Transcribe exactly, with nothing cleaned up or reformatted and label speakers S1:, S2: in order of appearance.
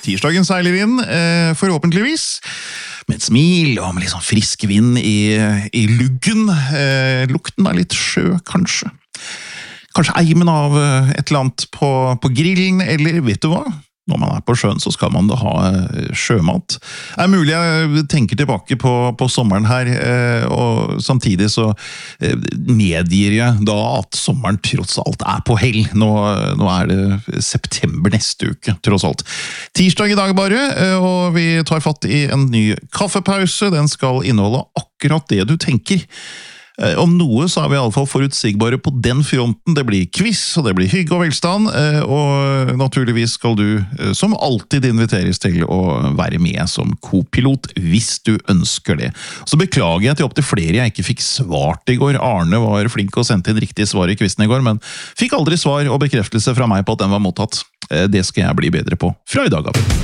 S1: tirsdagen seiler inn, eh, forhåpentligvis, med et smil og med litt sånn frisk vind i, i luggen. Eh, lukten er litt sjø, kanskje. Kanskje eimen av et eller annet på, på grillen, eller vet du hva? Når man er på sjøen, så skal man da ha sjømat. Det er mulig jeg tenker tilbake på, på sommeren her, og samtidig så medgir jeg da at sommeren tross alt er på hell. Nå, nå er det september neste uke, tross alt. Tirsdag i dag bare, og vi tar fatt i en ny kaffepause. Den skal inneholde akkurat det du tenker. Om noe så er vi i alle fall forutsigbare på den fronten. Det blir quiz, og det blir hygge og velstand, og naturligvis skal du som alltid inviteres til å være med som kopilot, hvis du ønsker det. Så beklager jeg til opp til flere jeg ikke fikk svart i går. Arne var flink og sendte inn riktig svar i quizen i går, men fikk aldri svar og bekreftelse fra meg på at den var mottatt. Det skal jeg bli bedre på fra i dag av.